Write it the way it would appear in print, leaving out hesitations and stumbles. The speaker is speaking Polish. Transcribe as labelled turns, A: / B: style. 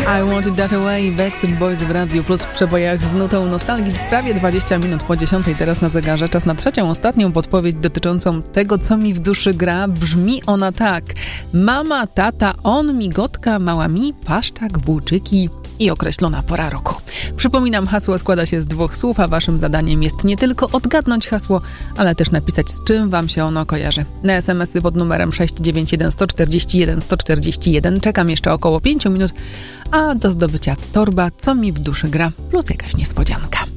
A: I Want It That Way, Backstreet Boys w Radiu Plus w przebojach z nutą nostalgii. Prawie 20 minut po 10 teraz na zegarze. Czas na trzecią, ostatnią podpowiedź dotyczącą tego, co mi w duszy gra. Brzmi ona tak. Mama, tata, on, migotka, mała mi, paszczak, włóczyki i określona pora roku. Przypominam, hasło składa się z 2 słów, a waszym zadaniem jest nie tylko odgadnąć hasło, ale też napisać, z czym wam się ono kojarzy. Na SMS-y pod numerem 691 141 141 czekam jeszcze około 5 minut, a do zdobycia torba, co mi w duszy gra, plus jakaś niespodzianka.